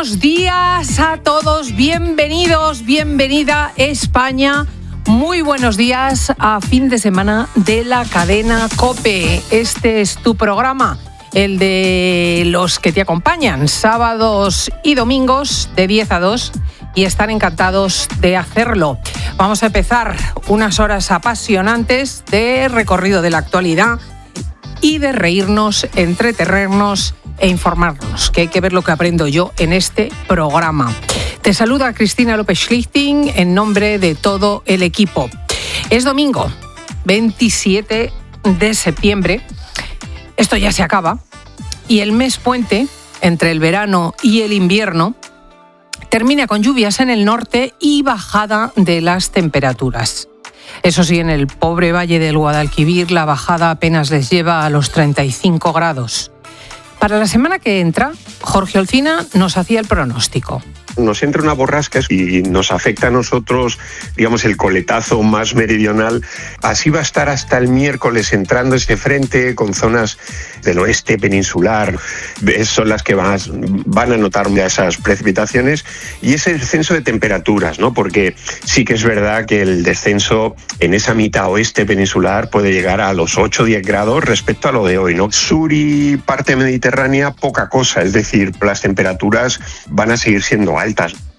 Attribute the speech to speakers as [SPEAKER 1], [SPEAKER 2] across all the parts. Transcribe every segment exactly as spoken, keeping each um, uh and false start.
[SPEAKER 1] Buenos días a todos, bienvenidos, bienvenida España. Muy buenos días a fin de semana de la cadena COPE. Este es tu programa, el de los que te acompañan sábados y domingos de diez a dos y están encantados de hacerlo. Vamos a empezar unas horas apasionantes de recorrido de la actualidad y de reírnos, entretenernos e informarnos, que hay que ver lo que aprendo yo en este programa. Te saluda Cristina López Schlichting en nombre de todo el equipo. Es domingo, veintisiete de septiembre. Esto ya se acaba y el mes puente, entre el verano y el invierno, termina con lluvias en el norte y bajada de las temperaturas. Eso sí, en el pobre valle del Guadalquivir la bajada apenas les lleva a los treinta y cinco grados. Para la semana que entra, Jorge Olcina nos hacía el pronóstico.
[SPEAKER 2] Nos entra una borrasca y nos afecta a nosotros, digamos, el coletazo más meridional. Así va a estar hasta el miércoles entrando este frente con zonas del oeste peninsular. Son las que van, van a notar esas precipitaciones y ese descenso de temperaturas, ¿no? Porque sí que es verdad que el descenso en esa mitad oeste peninsular puede llegar a los ocho o diez grados respecto a lo de hoy, ¿no? Sur y parte mediterránea, poca cosa. Es decir, las temperaturas van a seguir siendo altas.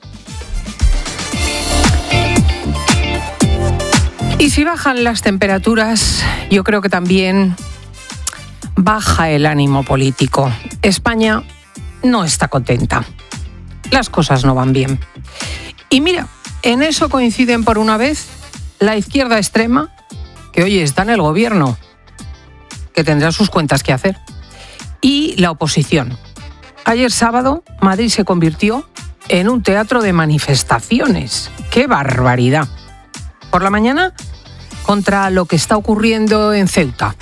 [SPEAKER 1] Y si bajan las temperaturas, yo creo que también baja el ánimo político. España no está contenta. Las cosas no van bien. Y mira, en eso coinciden por una vez la izquierda extrema, que hoy está en el gobierno, que tendrá sus cuentas que hacer, y la oposición. Ayer sábado, Madrid se convirtió en un teatro de manifestaciones. ¡Qué barbaridad! Por la mañana, contra lo que está ocurriendo en Ceuta.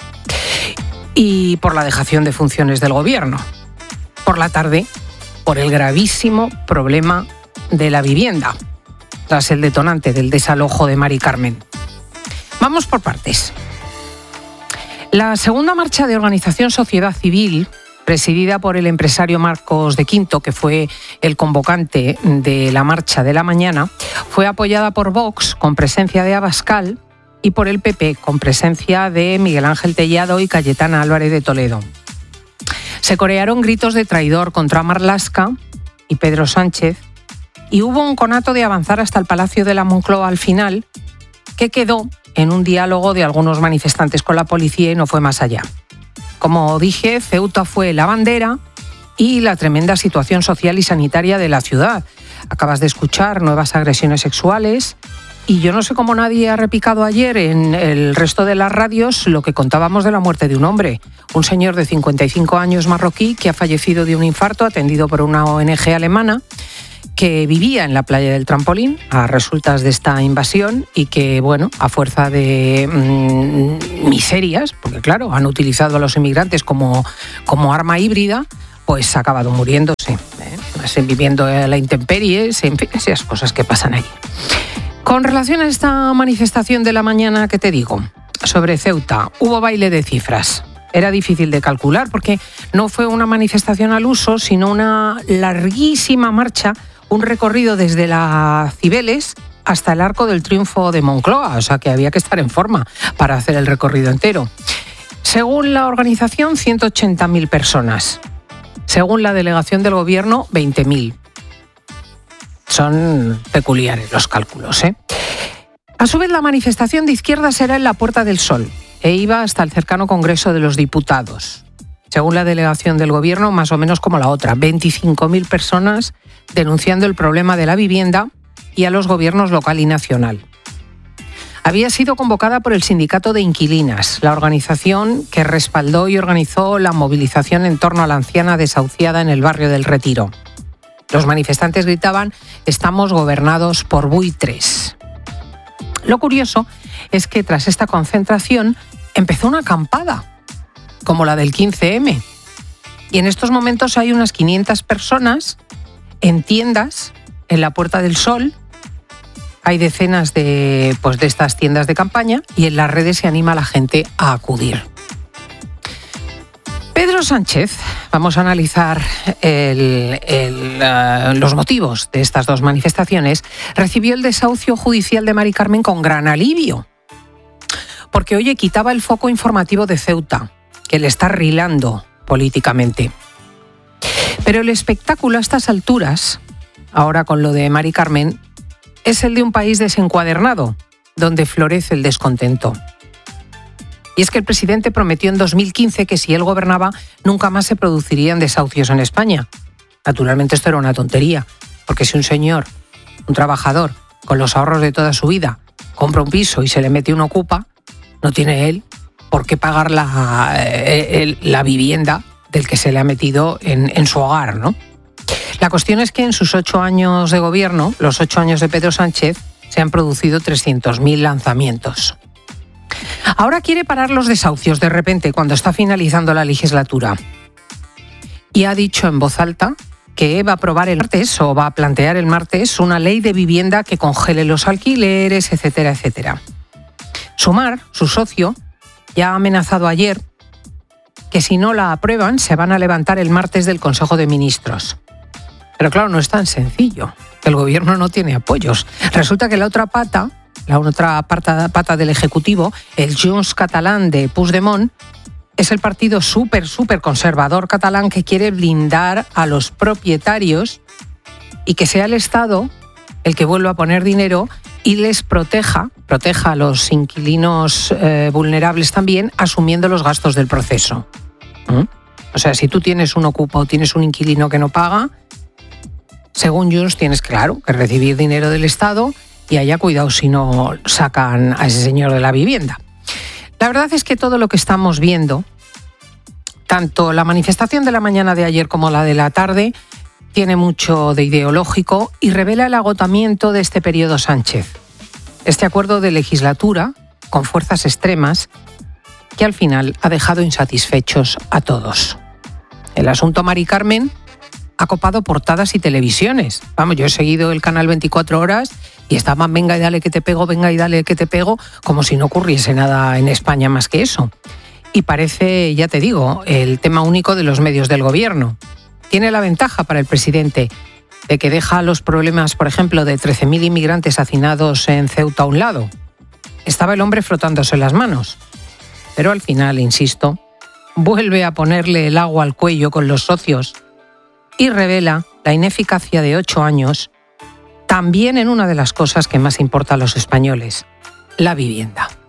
[SPEAKER 1] Y por la dejación de funciones del gobierno. Por la tarde, por el gravísimo problema de la vivienda, tras el detonante del desalojo de Mari Carmen. Vamos por partes. La segunda marcha de organización Sociedad Civil, presidida por el empresario Marcos de Quinto, que fue el convocante de la marcha de la mañana, fue apoyada por Vox, con presencia de Abascal, y por el P P, con presencia de Miguel Ángel Tellado y Cayetana Álvarez de Toledo. Se corearon gritos de traidor contra Marlaska y Pedro Sánchez, y hubo un conato de avanzar hasta el Palacio de la Moncloa al final, que quedó en un diálogo de algunos manifestantes con la policía y no fue más allá. Como dije, Ceuta fue la bandera y la tremenda situación social y sanitaria de la ciudad. Acabas de escuchar nuevas agresiones sexuales y yo no sé cómo nadie ha repicado ayer en el resto de las radios lo que contábamos de la muerte de un hombre. Un señor de cincuenta y cinco años marroquí que ha fallecido de un infarto atendido por una O N G alemana, que vivía en la playa del Trampolín a resultas de esta invasión y que, bueno, a fuerza de mmm, miserias, porque claro, han utilizado a los inmigrantes como, como arma híbrida, pues ha acabado muriéndose, ¿eh? viviendo a la intemperie, en fin, esas cosas que pasan allí. Con relación a esta manifestación de la mañana, ¿qué te digo? Sobre Ceuta, hubo baile de cifras. Era difícil de calcular porque no fue una manifestación al uso, sino una larguísima marcha, un recorrido desde la Cibeles hasta el Arco del Triunfo de Moncloa, o sea que había que estar en forma para hacer el recorrido entero. Según la organización, ciento ochenta mil personas. Según la delegación del gobierno, veinte mil. Son peculiares los cálculos, ¿eh? A su vez, la manifestación de izquierda será en la Puerta del Sol e iba hasta el cercano Congreso de los Diputados. Según la delegación del gobierno, más o menos como la otra, veinticinco mil personas denunciando el problema de la vivienda y a los gobiernos local y nacional. Había sido convocada por el Sindicato de Inquilinas, la organización que respaldó y organizó la movilización en torno a la anciana desahuciada en el barrio del Retiro. Los manifestantes gritaban: «Estamos gobernados por buitres». Lo curioso es que tras esta concentración empezó una acampada, como la del quince eme. Y en estos momentos hay unas quinientas personas en tiendas en la Puerta del Sol. Hay decenas de, pues, de estas tiendas de campaña y en las redes se anima a la gente a acudir. Pedro Pedro Sánchez, vamos a analizar el, el, uh, los motivos de estas dos manifestaciones, recibió el desahucio judicial de Mari Carmen con gran alivio. Porque, oye, quitaba el foco informativo de Ceuta, que le está rilando políticamente. Pero el espectáculo a estas alturas, ahora con lo de Mari Carmen, es el de un país desencuadernado, donde florece el descontento. Y es que el presidente prometió en dos mil quince que si él gobernaba nunca más se producirían desahucios en España. Naturalmente esto era una tontería, porque si un señor, un trabajador, con los ahorros de toda su vida, compra un piso y se le mete un ocupa, no tiene él por qué pagar la, eh, la vivienda del que se le ha metido en, en su hogar, ¿no? La cuestión es que en sus ocho años de gobierno, los ocho años de Pedro Sánchez, se han producido trescientos mil lanzamientos. Ahora quiere parar los desahucios de repente cuando está finalizando la legislatura. Y ha dicho en voz alta que va a aprobar el martes o va a plantear el martes una ley de vivienda que congele los alquileres, etcétera, etcétera. Sumar, su socio, ya ha amenazado ayer que si no la aprueban se van a levantar el martes del Consejo de Ministros. Pero claro, no es tan sencillo. El gobierno no tiene apoyos. Resulta que la otra pata, la otra pata, pata del Ejecutivo, el Junts catalán de Puigdemont, es el partido súper, súper conservador catalán que quiere blindar a los propietarios y que sea el Estado el que vuelva a poner dinero y les proteja, proteja a los inquilinos eh, vulnerables también, asumiendo los gastos del proceso. ¿Mm? O sea, si tú tienes un ocupa o tienes un inquilino que no paga, según Junts tienes, claro, que recibir dinero del Estado y haya cuidado si no sacan a ese señor de la vivienda. La verdad es que todo lo que estamos viendo, tanto la manifestación de la mañana de ayer como la de la tarde, tiene mucho de ideológico y revela el agotamiento de este periodo Sánchez. Este acuerdo de legislatura con fuerzas extremas que al final ha dejado insatisfechos a todos. El asunto Mari Carmen ha copado portadas y televisiones. Vamos, yo he seguido el canal veinticuatro horas y estaban venga y dale que te pego, venga y dale que te pego, como si no ocurriese nada en España más que eso. Y parece, ya te digo, el tema único de los medios del gobierno. Tiene la ventaja para el presidente de que deja los problemas, por ejemplo, de trece mil inmigrantes hacinados en Ceuta a un lado. Estaba el hombre frotándose las manos. Pero al final, insisto, vuelve a ponerle el agua al cuello con los socios y revela la ineficacia de ocho años también en una de las cosas que más importa a los españoles, la vivienda.